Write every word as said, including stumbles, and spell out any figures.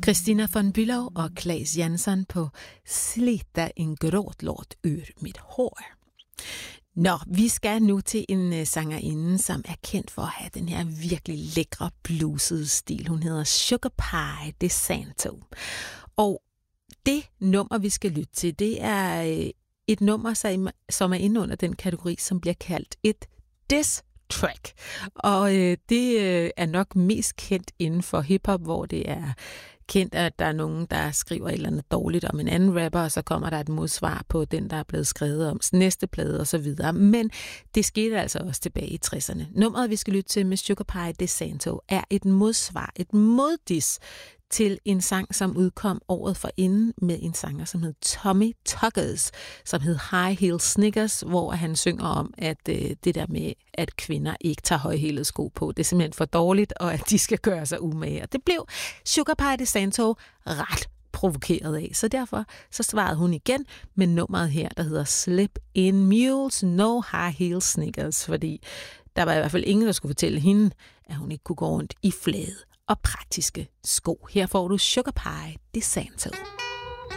Christina von Bülow og Claes Jansson på Slita en gråtlåt ur mit hår. Nå, vi skal nu til en uh, sangerinde, som er kendt for at have den her virkelig lækre bluesede stil. Hun hedder Sugar Pie DeSanto. Og det nummer, vi skal lytte til, det er uh, et nummer, som er inde under den kategori, som bliver kaldt et diss track. Og øh, det øh, er nok mest kendt inden for hiphop, hvor det er kendt, at der er nogen, der skriver et eller andet dårligt om en anden rapper, og så kommer der et modsvar på den, der er blevet skrevet om næste plade og så videre. Men det skete altså også tilbage i tresserne. Nummeret, vi skal lytte til med Sugar Pie DeSanto, er et modsvar, et moddis til en sang, som udkom året forinden med en sanger, som hed Tommy Tuckers, som hed High Heel Snickers, hvor han synger om, at øh, det der med, at kvinder ikke tager højhælede sko på, det er simpelthen for dårligt, og at de skal gøre sig umage. Og det blev Sugar Pie DeSanto ret provokeret af. Så derfor så svarede hun igen med nummeret her, der hedder Slip in Mules, No High Heel Snickers, fordi der var i hvert fald ingen, der skulle fortælle hende, at hun ikke kunne gå rundt i flade og praktiske sko. Her får du Sugar Pie DeSanto.